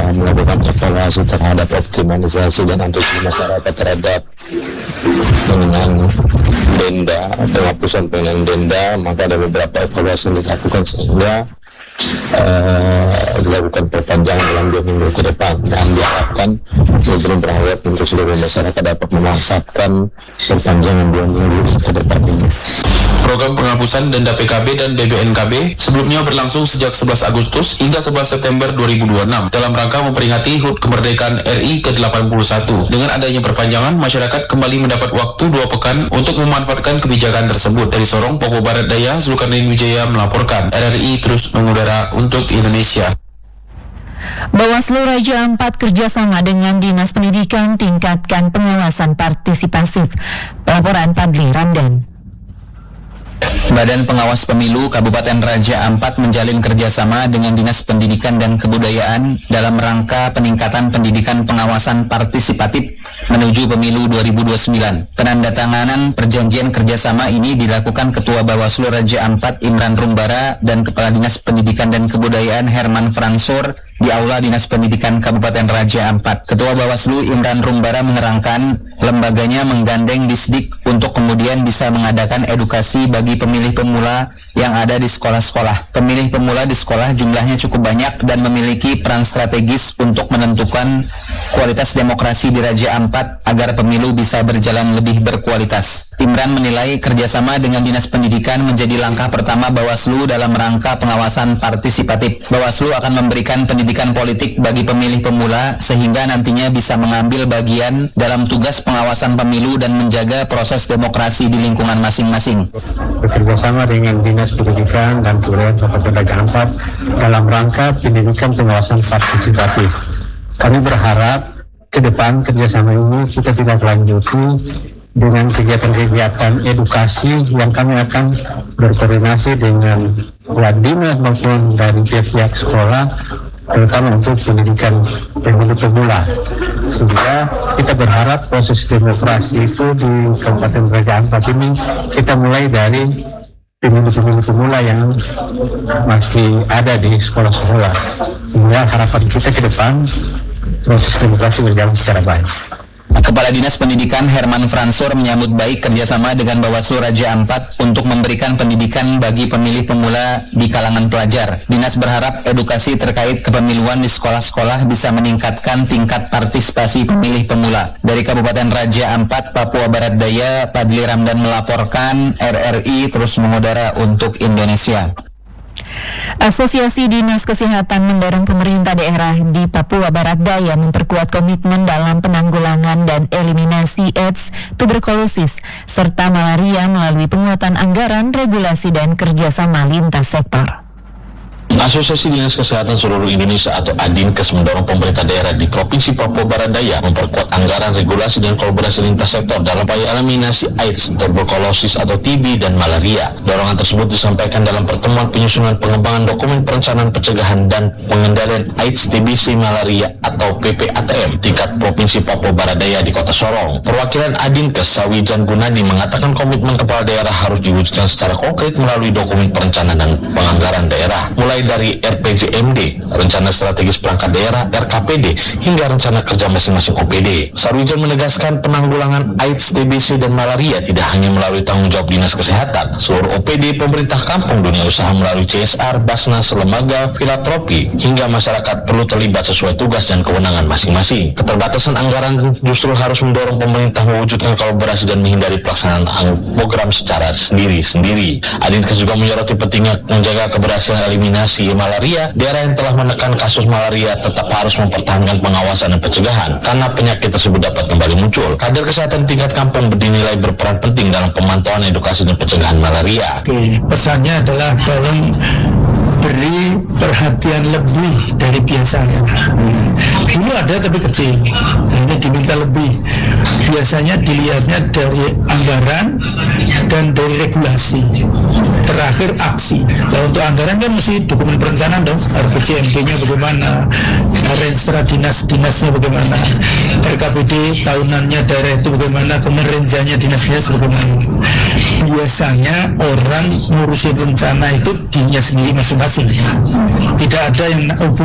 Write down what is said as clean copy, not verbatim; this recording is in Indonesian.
melakukan evaluasi terhadap optimalisasi dan antusias masyarakat terhadap pengenaan denda, penghapusan pengenaan denda, maka ada beberapa evaluasi yang dilakukan sehingga dilakukan perpanjangan dalam 2 minggu ke depan, dan diharapkan belum berharap untuk seluruh masyarakat dapat memanfaatkan perpanjangan 2 minggu ke depan ini. Program penghapusan denda PKB dan BPNKB sebelumnya berlangsung sejak 11 Agustus hingga 11 September 2026 dalam rangka memperingati HUT kemerdekaan RI ke-81. Dengan adanya perpanjangan, masyarakat kembali mendapat waktu 2 pekan untuk memanfaatkan kebijakan tersebut. Dari Sorong, Papua Barat Daya, Zulkarnain Wijaya melaporkan. RRI terus mengudara untuk Indonesia. Bawaslu Raja Ampat kerjasama dengan Dinas Pendidikan tingkatkan pengawasan partisipasif. Laporan Padli Ramdan. Badan Pengawas Pemilu Kabupaten Raja Ampat menjalin kerjasama dengan Dinas Pendidikan dan Kebudayaan dalam rangka peningkatan pendidikan pengawasan partisipatif menuju Pemilu 2029. Penandatanganan perjanjian kerjasama ini dilakukan Ketua Bawaslu Raja Ampat Imran Rumbara dan Kepala Dinas Pendidikan dan Kebudayaan Herman Fransor di Aula Dinas Pendidikan Kabupaten Raja Ampat. Ketua Bawaslu Imran Rumbara menerangkan lembaganya menggandeng Disdik untuk kemudian bisa mengadakan edukasi bagi pemilih pemula yang ada di sekolah-sekolah. Pemilih pemula di sekolah jumlahnya cukup banyak dan memiliki peran strategis untuk menentukan kualitas demokrasi di Raja Ampat agar pemilu bisa berjalan lebih berkualitas. Imran menilai kerjasama dengan Dinas Pendidikan menjadi langkah pertama Bawaslu dalam rangka pengawasan partisipatif. Bawaslu akan memberikan pendidikan politik bagi pemilih pemula sehingga nantinya bisa mengambil bagian dalam tugas pengawasan pemilu dan menjaga proses demokrasi di lingkungan masing-masing. Bekerjasama dengan Dinas Pendidikan dan Kebudayaan Kabupaten Raja Ampat dalam rangka pendidikan pengawasan partisipatif. Kami berharap ke depan kerjasama ini kita tidak lanjuti dengan kegiatan-kegiatan edukasi yang kami akan berkoordinasi dengan dinas maupun dari pihak sekolah, terutama untuk pendidikan pemilih pemula. Sehingga kita berharap proses demokrasi itu di Kabupaten Raja Ampat ini kita mulai dari pemilih-pemilih pemula yang masih ada di sekolah-sekolah. Sehingga harapan kita ke depan proses demokrasi berjalan secara baik. Kepala Dinas Pendidikan Herman Fransor menyambut baik kerjasama dengan Bawaslu Raja Ampat untuk memberikan pendidikan bagi pemilih pemula di kalangan pelajar. Dinas berharap edukasi terkait kepemiluan di sekolah-sekolah bisa meningkatkan tingkat partisipasi pemilih pemula. Dari Kabupaten Raja Ampat, Papua Barat Daya, Padli Ramdan melaporkan. RRI terus mengudara untuk Indonesia. Asosiasi Dinas Kesehatan mendorong pemerintah daerah di Papua Barat Daya memperkuat komitmen dalam penanggulangan dan eliminasi AIDS, tuberkulosis, serta malaria melalui penguatan anggaran, regulasi, dan kerjasama lintas sektor. Asosiasi Dinas Kesehatan Seluruh Indonesia atau ADINKes mendorong pemerintah daerah di Provinsi Papua Barat Daya memperkuat anggaran, regulasi, dan kolaborasi lintas sektor dalam upaya eliminasi AIDS, tuberkulosis atau TB, dan malaria. Dorongan tersebut disampaikan dalam pertemuan penyusunan pengembangan dokumen perencanaan pencegahan dan pengendalian AIDS, TBC, malaria atau PPATM tingkat Provinsi Papua Barat Daya di Kota Sorong. Perwakilan ADINKes Sawijan Gunadi mengatakan komitmen kepala daerah harus diwujudkan secara konkret melalui dokumen perencanaan dan penganggaran daerah, mulai dari RPJMD, Rencana Strategis Perangkat Daerah, RKPD, hingga rencana kerja masing-masing OPD. Sarwijan menegaskan penanggulangan AIDS, TBC, dan malaria tidak hanya melalui tanggung jawab Dinas Kesehatan. Seluruh OPD, pemerintah kampung, dunia usaha melalui CSR, Basnas, lembaga, filantropi, hingga masyarakat perlu terlibat sesuai tugas dan kewenangan masing-masing. Keterbatasan anggaran justru harus mendorong pemerintah mewujudkan kolaborasi dan menghindari pelaksanaan program secara sendiri-sendiri. ADINKes juga menyoroti pentingnya menjaga keberhasilan eliminasi malaria. Daerah yang telah menekan kasus malaria tetap harus mempertahankan pengawasan dan pencegahan karena penyakit tersebut dapat kembali muncul. Kader kesehatan tingkat kampung dinilai berperan penting dalam pemantauan, edukasi, dan pencegahan malaria. Pesannya adalah tolong beri perhatian lebih dari biasanya. Dulu ada tapi kecil, ini diminta lebih. Biasanya dilihatnya dari anggaran dan dari regulasi, terakhir aksi. Nah, untuk anggaran kan mesti dokumen perencanaan dong, RPJMD-nya bagaimana, renstra dinas-dinasnya bagaimana, RKPD tahunannya daerah itu bagaimana, kemudian renjanya dinas-dinas bagaimana. Biasanya orang ngurusin rencana itu dinya sendiri masing-masing. Tidak ada yang